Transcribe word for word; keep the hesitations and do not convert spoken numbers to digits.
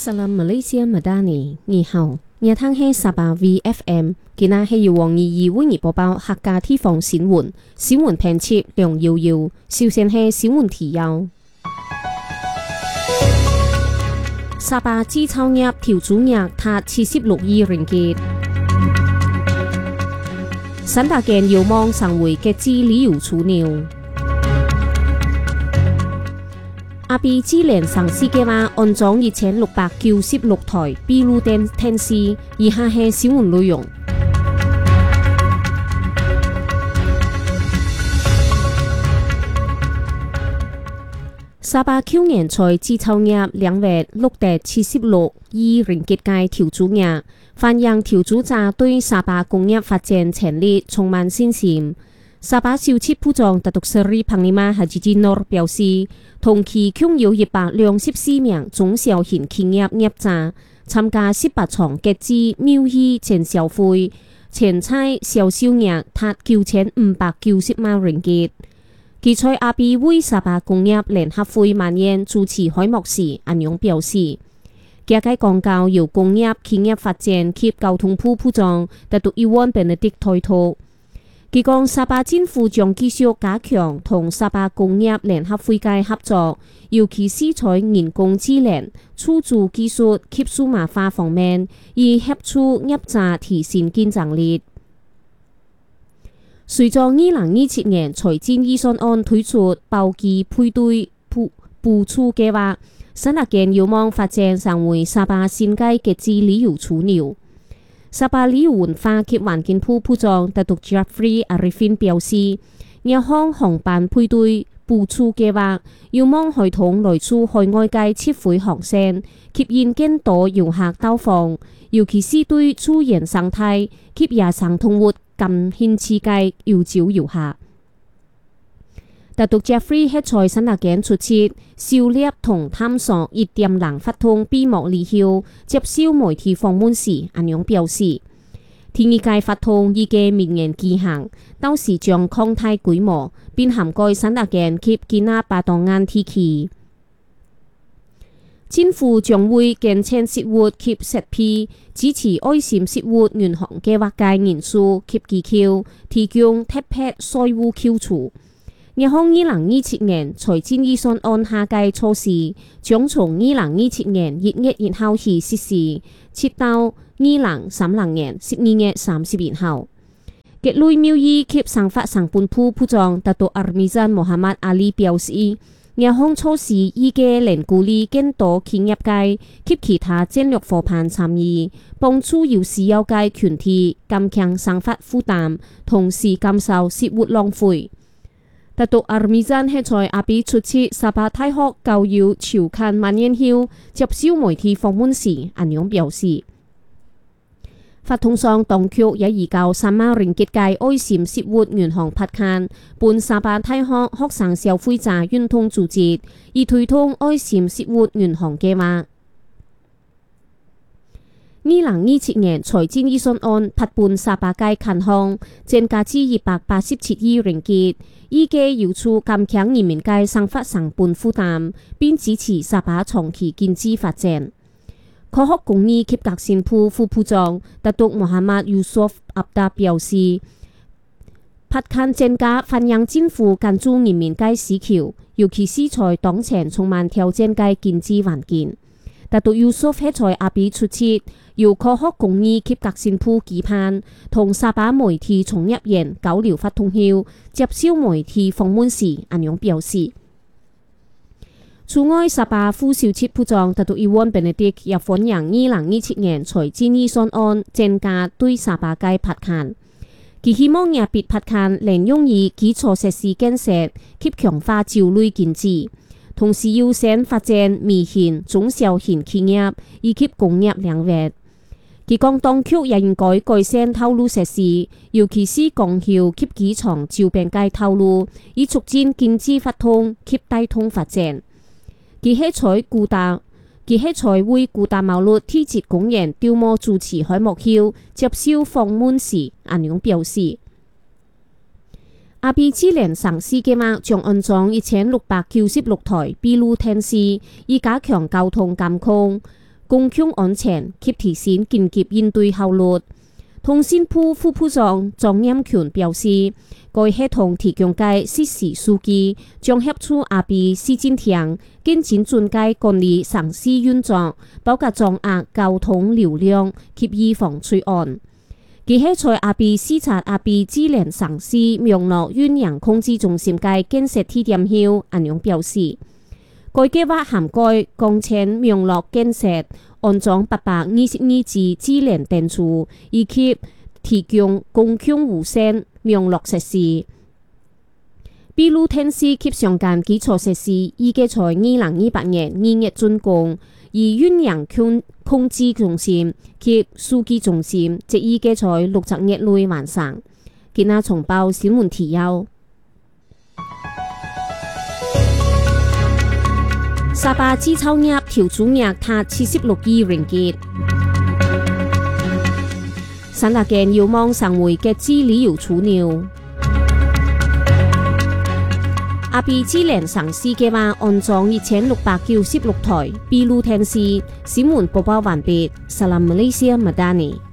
Salam Malaysia Madani， 你好，熱聽係沙巴 V F M， 今日係由黃怡怡為你播報客家地方新聞，新聞編輯梁瑤瑤，首先係新聞提要。沙巴製造業調租額達七十六億ringgit吉。新大建有望成為極之旅遊樞紐。阿 B 智聯上市計劃安裝一千六百九十六台閉路電視，以下係新聞內容。沙巴去年在製造業兩月錄得七十六億ringgit嘅調租額，反映調租者對沙巴工業發展潛力充滿信心。沙巴小設部長達督斯里彭尼瑪哈吉吉諾表示，同期共有一百兩十四名中小型企業業者參加十八場極致貿易展銷會，全菜銷售額達九千五百九十萬ringgit。佢在阿 B 為沙巴工業聯合會晚宴主持開幕時，安樣表示，加計廣告由工業企業發展及交通部部長達督伊萬本迪推托。佢講沙巴政府將繼續加強同沙巴工業聯合會嘅合作，尤其是在人工智能、數字技術及數碼化方面，以協助業者提升競爭力。隨着二零二七年財政預算案推出包機配對補補助計劃，新大建有望發展成為沙巴新嘅極致旅遊樞紐。沙巴旅遊文化及環境部部長達督 Jeffrey Arifin 表示，一項航班配對補助計劃有望開通來自海外嘅撤回航線，吸引更多遊客到訪，尤其是對自然生態及野生動物感興趣嘅歐洲遊客。達督 Jeffrey 喺在新大建出席狩獵同探索熱點能發通閉幕禮後接受媒體訪問時，安樣表示，第二屆發通預計明年舉行，到時將擴大規模，並涵蓋新大建及其他巴當岸地區。政府將會建設食物及設備，支持愛心食物銀行計劃嘅人數及技巧，提供特別稅務扣除。日航二零二七年財政預算案下計措施，將從二零二七年一月一號起實施，直到二零三零年十二月三十日後。各類貿易及商法商本部部長達督阿米贊穆罕默阿里表示，日航措施預計能鼓勵更多企業界及其他戰略夥伴參與，幫助有需要嘅群體減輕商法負擔，同時減少食物浪費。達督阿米贊喺在阿 B 出席沙巴大學教育潮刊晚宴後接受媒體訪問時，安樣表示，法通上當局也移交三萬ringgit嘅愛心食物銀行拍刊，本沙巴大學學生消費者運動組織，以推動愛心食物銀行計劃。二零二七年財政預算案拍本沙巴嘅刊項，增加至一百八十七億ringgit，預計有助減輕人民嘅生活成本負擔，並支持沙巴長期經濟發展。科學工藝及革新部副部長達督穆罕默尤索夫阿達表示，拍刊增加反映政府關注人民嘅需求，尤其是在當前充滿挑戰嘅經濟環境。達督尤索夫喺在阿 B 出席由科學工藝及革新部舉辦同沙巴媒體從業員交流發通後，接受媒體訪問時，安樣表示。此外，沙巴副小設部長達督伊萬本迪也歡迎二零二七年財政預算案增加對沙巴嘅拍刊，佢希望亞別拍刊能用於基礎設施建設及強化就類經濟，同時優先發展微型、中小型企業以及工業領域。佢講當局也應該改善道路設施，尤其是公交及機場周邊嘅道路，以促進經濟發通及帶動發展。佢喺在古達，佢喺在為古達茅路體質公園吊模主持開幕後接受訪問時，安樣表示，阿 B 智聯上市計劃將安裝一千六百九十六台閉路電視，以加強交通監控。 共享安全及提升緊急應對效率。通信部副部長莊彥權表示，該系統提供嘅實時數據，將協助阿比市政廳緊緊準該管理城市運作，包括掌握交通流量及預防罪案。佢係在阿比視察阿比智能城市網絡運營控制中心嘅建設地點後，安樣表示，該計劃涵蓋光纖網絡建設、安裝八百二十二支智能電柱，以及提供共享無線網絡設施。閉路電視及相關基礎設施預計在二零二八年二月竣工，而運營控控制中心及數據中心則預計在六十日內完成。今日重報新聞提要。沙巴製造業調租額達七十六億ringgit吉。三立嘅遙望上回嘅資旅遊處鳥。阿比智能城市計劃安裝一千六百九十六台閉路電視。新聞播報完畢。Salam Malaysia Madani。